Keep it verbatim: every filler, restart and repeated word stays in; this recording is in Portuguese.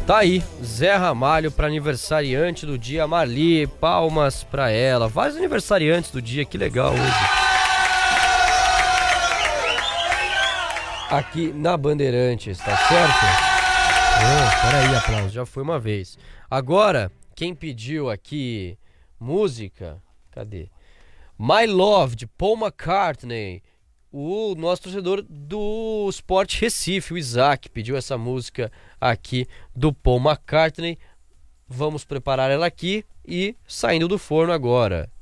Tá aí, Zé Ramalho para aniversariante do dia, Marli, palmas pra ela. Vários aniversariantes do dia, que legal hoje. Aqui na Bandeirantes, tá certo? Oh, peraí, aplauso, já foi uma vez. Agora, quem pediu aqui música, cadê? My Love, de Paul McCartney. O nosso torcedor do Sport Recife, o Isaac, pediu essa música aqui do Paul McCartney. Vamos preparar ela aqui e saindo do forno agora.